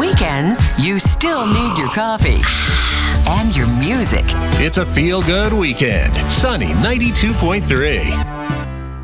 weekends, you still need your coffee and your music. It's a feel-good weekend. Sunny 92.3.